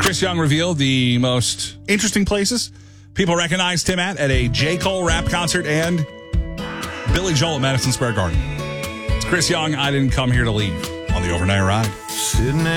Chris Young revealed the most interesting places people recognized him at a J. Cole rap concert and Billy Joel at Madison Square Garden. It's Chris Young. I didn't come here to leave on the overnight ride. Sitting